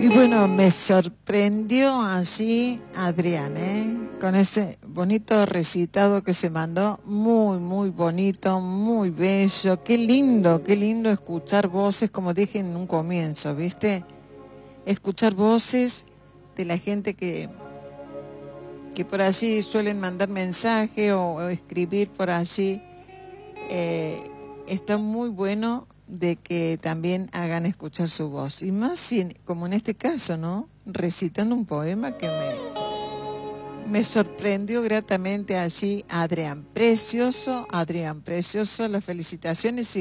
Y bueno, me sorprendió allí Adrián, con ese bonito recitado que se mandó, muy, muy bonito, muy bello. Qué lindo escuchar voces, como dije en un comienzo, ¿viste? Escuchar voces de la gente que por allí suelen mandar mensaje o escribir por allí. Está muy bueno de que también hagan escuchar su voz. Y más como en este caso, ¿no? Recitando un poema que me sorprendió gratamente allí Adrián. Precioso, las felicitaciones.